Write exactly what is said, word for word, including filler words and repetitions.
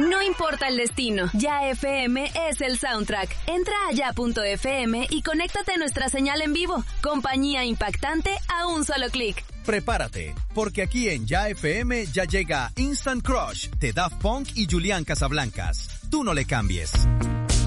No importa el destino, Ya F M es el soundtrack. Entra a ya punto f m y conéctate a nuestra señal en vivo. Compañía impactante a un solo clic. Prepárate, porque aquí en Ya F M ya llega Instant Crush de Daft Punk y Julián Casablancas. Tú no le cambies.